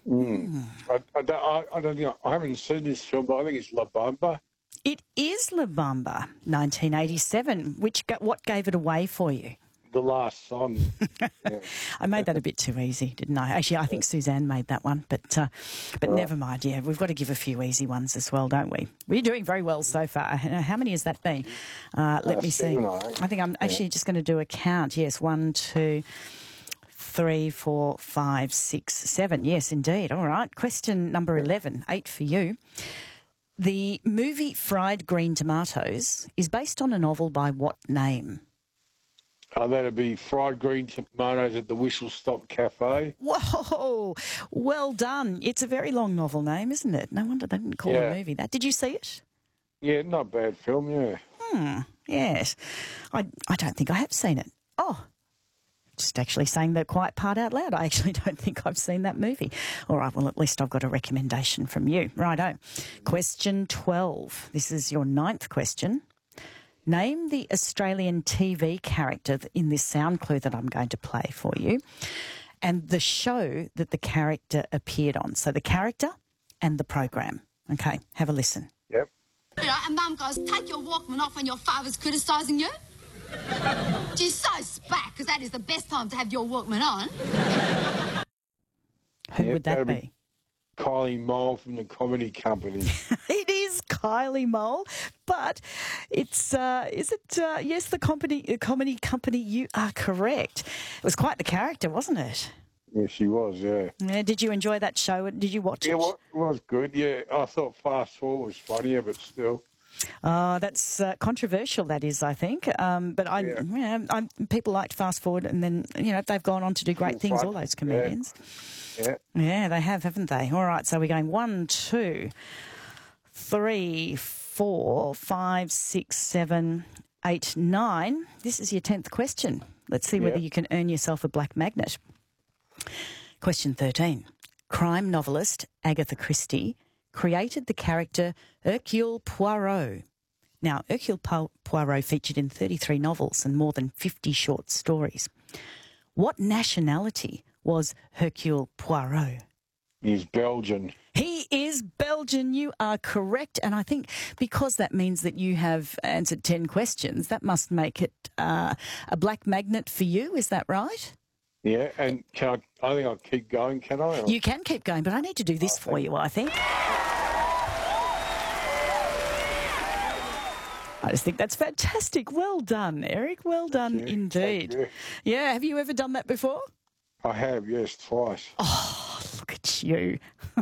I don't know. I haven't seen this film, but I think it's La Bamba. It is La Bamba, 1987. What gave it away for you? The last song. Yeah. I made that a bit too easy, didn't I? Actually, I think Suzanne made that one, but never mind. Yeah, we've got to give a few easy ones as well, don't we? We're doing very well so far. How many has that been? Let me see. I think I'm actually just going to do a count. Yes, 1, 2, 3, 4, 5, 6, 7. Yes, indeed. All right. Question number 11, 8 for you. The movie Fried Green Tomatoes is based on a novel by what name? That'd be Fried Green Tomatoes at the Whistle Stop Cafe. Whoa, well done. It's a very long novel name, isn't it? No wonder they didn't call a movie that. Did you see it? Yeah, not a bad film, yeah. Yes. I don't think I have seen it. Oh, just actually saying the quiet part out loud. I actually don't think I've seen that movie. All right, well, at least I've got a recommendation from you. Righto. Question 12. This is your 9th question. Name the Australian TV character in this sound clue that I'm going to play for you and the show that the character appeared on. So the character and the program. Okay, have a listen. Yep. And Mum goes, take your Walkman off when your father's criticising you. She's so spat, because that is the best time to have your Walkman on. Who would that be? Kylie Mole from the Comedy Company. It is Kylie Mole, but it's, yes, the Comedy Company, you are correct. It was quite the character, wasn't it? Yeah, she was, yeah. Did you enjoy that show? Did you watch it? Yeah, it was good, yeah. I thought Fast Forward was funnier, but still. That's controversial, that is, I think. But people liked Fast Forward, and then, they've gone on to do great things, all those comedians. Yeah, they have, haven't they? All right, so we're going 1, 2, 3, 4, 5, 6, 7, 8, 9. This is your 10th question. Let's see whether you can earn yourself a black magnet. Question 13. Crime novelist Agatha Christie created the character Hercule Poirot. Now, Hercule Poirot featured in 33 novels and more than 50 short stories. What nationality was Hercule Poirot? He's Belgian. He is Belgian. You are correct. And I think because that means that you have answered 10 questions, that must make it a black magnet for you. Is that right? Yeah, and I think I'll keep going, can I? You can keep going, but I need to do this for you, I think. I just think that's fantastic. Well done, Eric. Well done indeed. Yeah, have you ever done that before? I have, yes, twice. Oh, look at you.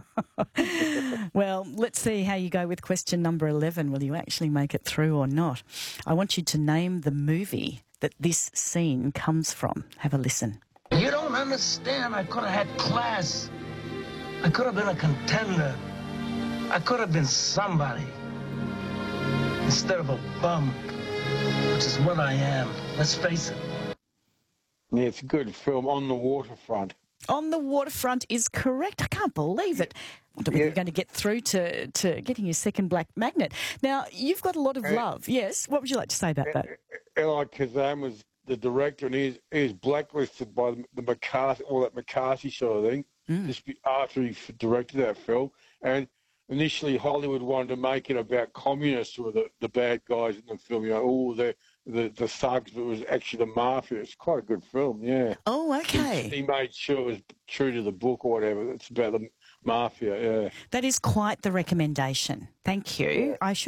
Well, let's see how you go with question number 11. Will you actually make it through or not? I want you to name the movie that this scene comes from. Have a listen. You don't understand. I could have had class. I could have been a contender. I could have been somebody. Instead of a bum, which is what I am. Let's face it. Yeah, it's a good film. On the Waterfront. On the Waterfront is correct. I can't believe it. I wonder whether you're going to get through to getting your second black magnet. Now, you've got a lot of love. Yes? What would you like to say about that? Eli Kazan was the director, and he was blacklisted by the McCarthy, all that McCarthy sort of thing, just after he directed that film. And initially, Hollywood wanted to make it about communists who were the bad guys in the film. The thugs, but it was actually the mafia. It's quite a good film, yeah. Oh, okay. He made sure it was true to the book or whatever. It's about the mafia, yeah. That is quite the recommendation. Thank you. I should